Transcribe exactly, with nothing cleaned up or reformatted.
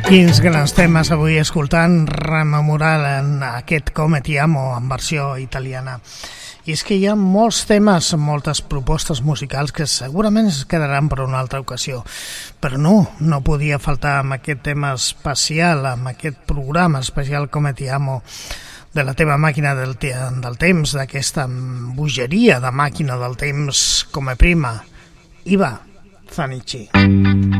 Quins grans temes avui escoltant, rememorant aquest Come Ti Amo en versió italiana. I és que hi ha molts temes, moltes propostes musicals que segurament es quedaran per una altra ocasió. Però no, no podia faltar amb aquest tema especial, amb aquest programa especial Come Ti Amo, de la teva màquina del, te del temps, d'aquesta bogeria de màquina del temps com a prima. Iva Zanicchi.